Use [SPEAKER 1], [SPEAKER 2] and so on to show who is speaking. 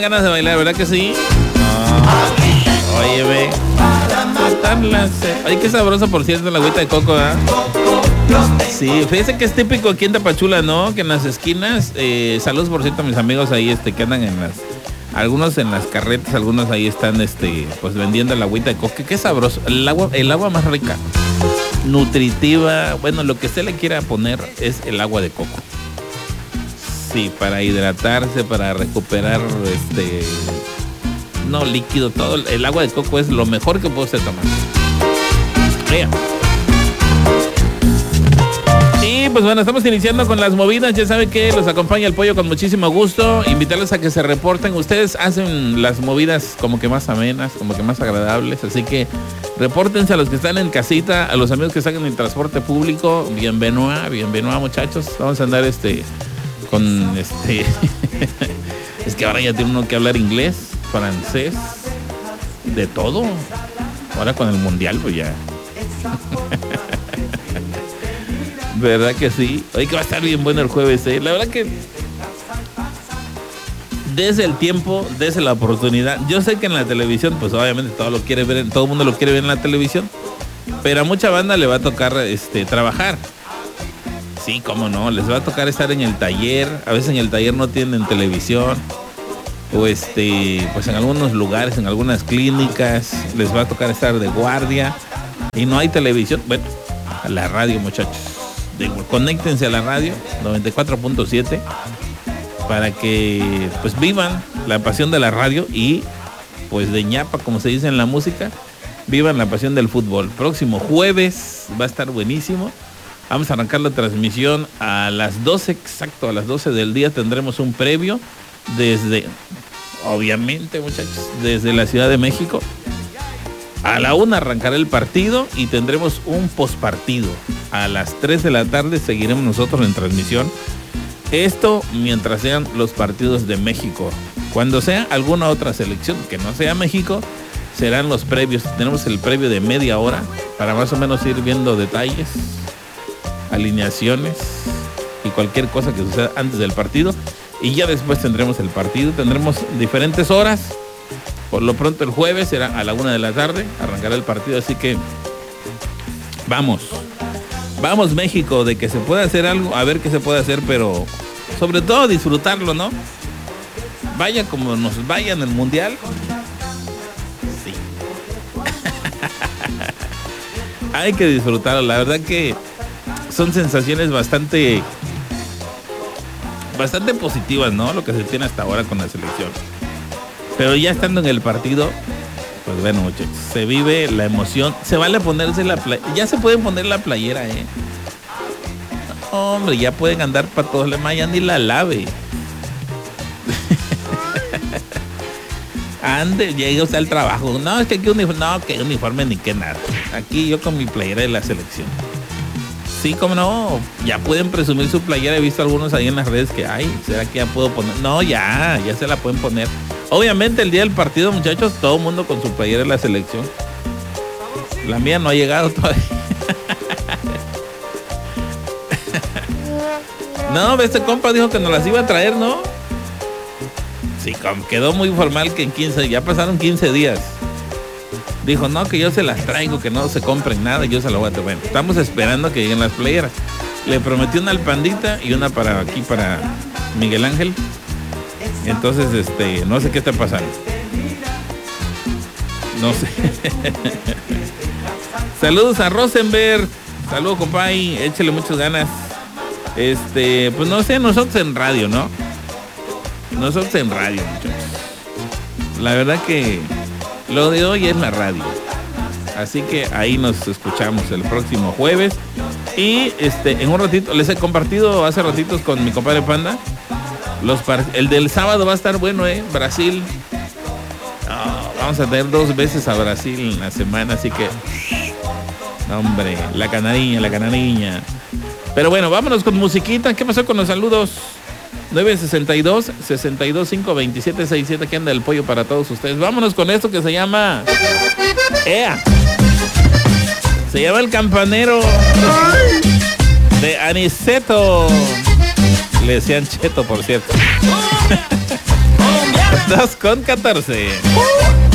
[SPEAKER 1] Ganas de bailar, ¿verdad que sí? No. Oye, ve. Ay, qué sabroso, por cierto, la agüita de coco, ¿eh? Sí, fíjense que es típico aquí en Tapachula, ¿no? Que en las esquinas, saludos por cierto a mis amigos ahí, que andan en las, algunos en las carretas, algunos ahí están, pues vendiendo la agüita de coco. Qué sabroso, el agua más rica, nutritiva, bueno, lo que usted le quiera poner es el agua de coco. Sí, para hidratarse, para recuperar, no, líquido, todo. El agua de coco es lo mejor que puede usted tomar. Vea. Y pues bueno, estamos iniciando con las movidas. Ya saben que los acompaña el pollo con muchísimo gusto. Invitarles a que se reporten. Ustedes hacen las movidas como que más amenas, como que más agradables. Así que repórtense a los que están en casita, a los amigos que están en el transporte público. Bienvenido, muchachos. Vamos a andar con es que ahora ya tiene uno que hablar inglés, francés, de todo. Ahora con el mundial, pues ya. ¿Verdad que sí? Oye, que va a estar bien bueno el jueves, ¿eh? La verdad que desde el tiempo, desde la oportunidad. Yo sé que en la televisión, pues obviamente todo el mundo lo quiere ver en la televisión, pero a mucha banda le va a tocar trabajar. Sí, cómo no, les va a tocar estar en el taller. A veces en el taller no tienen televisión. O pues en algunos lugares, en algunas clínicas, les va a tocar estar de guardia y no hay televisión. Bueno, a la radio, muchachos. Conéctense a la radio 94.7 para que pues vivan la pasión de la radio y pues de ñapa, como se dice en la música, vivan la pasión del fútbol. Próximo jueves va a estar buenísimo. Vamos a arrancar la transmisión a las 12, exacto, a las 12 del día tendremos un previo desde, obviamente, muchachos, desde la Ciudad de México. A la 1 arrancará el partido y tendremos un postpartido. A las 3 de la tarde seguiremos nosotros en transmisión. Esto mientras sean los partidos de México. Cuando sea alguna otra selección que no sea México, serán los previos. Tenemos el previo de media hora para más o menos ir viendo detalles, alineaciones y cualquier cosa que suceda antes del partido. Y ya después tendremos el partido. Tendremos diferentes horas. Por lo pronto el jueves será a la 1 de la tarde. Arrancará el partido. Así que vamos México, de que se puede hacer algo, a ver qué se puede hacer, pero sobre todo disfrutarlo, ¿no? Vaya como nos vaya en el mundial. Sí. Hay que disfrutarlo. La verdad que son sensaciones bastante positivas, ¿no? Lo que se tiene hasta ahora con la selección. Pero ya estando en el partido, pues bueno, muchachos, se vive la emoción. Se vale ponerse ya se pueden poner la playera, ¿eh? Hombre, ya pueden andar para todos los demás, ya ni la lave. Ande, llega usted al trabajo. No, es que aquí que uniforme ni que nada. Aquí yo con mi playera de la selección. Sí, cómo no, ya pueden presumir su playera. He visto algunos ahí en las redes que, ¿será que ya puedo poner? No, ya se la pueden poner. Obviamente el día del partido, muchachos, todo el mundo con su playera de la selección. La mía no ha llegado todavía. No, este compa dijo que nos las iba a traer, ¿no? Sí, quedó muy formal que ya pasaron 15 días. Dijo, no, que yo se las traigo, que no se compren nada, yo se lo voy a traer. Bueno, estamos esperando que lleguen las playeras. Le prometí una al Pandita y una para Miguel Ángel. Entonces, no sé qué está pasando. No sé. Saludos a Rosenberg. Saludos, compay. Échale muchas ganas. Pues no sé, nosotros en radio, ¿no? Nosotros en radio, muchachos. La verdad que lo de hoy es la radio. Así que ahí nos escuchamos el próximo jueves. Y en un ratito, les he compartido hace ratitos con mi compadre Panda. El del sábado va a estar bueno, Brasil. Vamos a tener 2 veces a Brasil en la semana, así que hombre, la canariña. Pero bueno, vámonos con musiquita. ¿Qué pasó con los saludos? 962-625-2767. Aquí anda el pollo para todos ustedes. Vámonos con esto que se llama se llama El Campanero de Aniceto. Le decían Cheto, por cierto. 2:14.